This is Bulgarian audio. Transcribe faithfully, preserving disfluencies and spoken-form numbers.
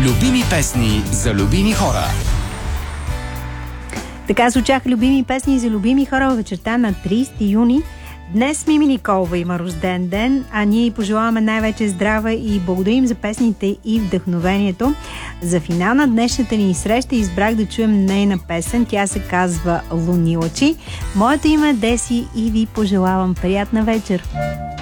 Любими песни за любими хора. Така звучаха любими песни за любими хора вечерта на тридесети юни. Днес Мими Николова има рожден ден, а ние пожелаваме най-вече здраве и благодарим за песните и вдъхновението. За финал на днешната ни среща избрах да чуем нейна песен. Тя се казва Лунилачи. Моето име е Деси и ви пожелавам приятна вечер.